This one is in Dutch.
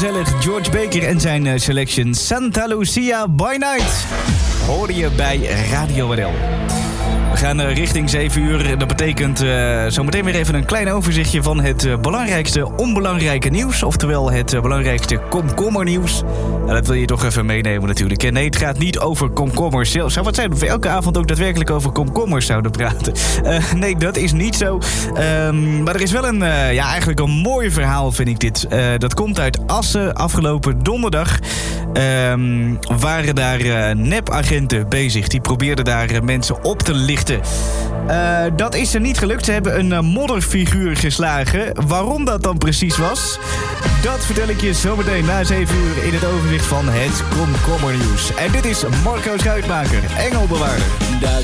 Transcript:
gezellig. George Baker en zijn selection Santa Lucia by Night. Hoorde je bij Radio Waddell. We gaan richting 7 uur. Dat betekent zometeen weer even een klein overzichtje van het belangrijkste onbelangrijke nieuws. Oftewel het belangrijkste komkommernieuws. Dat wil je toch even meenemen natuurlijk. En nee, het gaat niet over komkommers. Zou wat zijn of we elke avond ook daadwerkelijk over komkommers zouden praten? Nee, dat is niet zo. Maar er is wel eigenlijk een mooi verhaal, vind ik dit. Dat komt uit Assen. Afgelopen donderdag waren daar nepagenten bezig. Die probeerden daar mensen op te lichten. Dat is er niet gelukt. Ze hebben een modderfiguur geslagen. Waarom dat dan precies was, dat vertel ik je zometeen na 7 uur in het overzicht van het komkommernieuws. En dit is Marco Schuitmaker, Engelbewaarder.